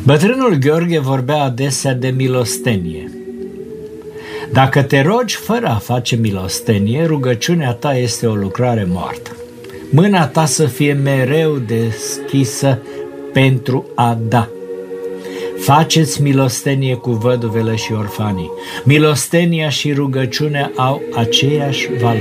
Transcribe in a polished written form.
Bătrânul Gheorghe vorbea adesea de milostenie. Dacă te rogi fără a face milostenie, rugăciunea ta este o lucrare moartă. Mâna ta să fie mereu deschisă pentru a da. Faceți milostenie cu văduvele și orfanii. Milostenia și rugăciunea au aceeași valoare.